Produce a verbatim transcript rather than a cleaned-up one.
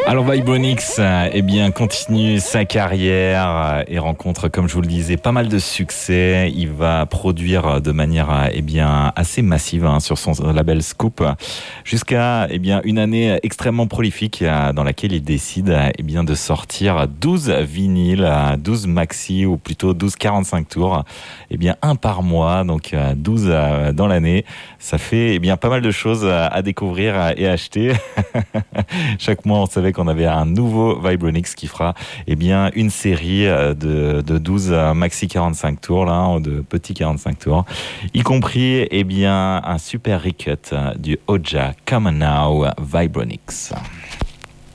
Alors Vibronix, eh bien, continue sa carrière et rencontre, comme je vous le disais, pas mal de succès. Il va produire de manière, eh bien, assez massive hein, sur son label Scoop, jusqu'à, eh bien, une année extrêmement prolifique dans laquelle il décide, eh bien, de sortir douze vinyles, douze maxi ou plutôt douze quarante-cinq tours, eh bien, un par mois, donc douze dans l'année. Ça fait, eh bien, pas mal de choses à découvrir et à acheter. Chaque mois, on savait qu'on avait un nouveau Vibronix qui fera eh bien, une série de, de douze maxi quarante-cinq tours, là, de petits quarante-cinq tours, y compris eh bien, un super recut du Oja Come On Now Vibronix.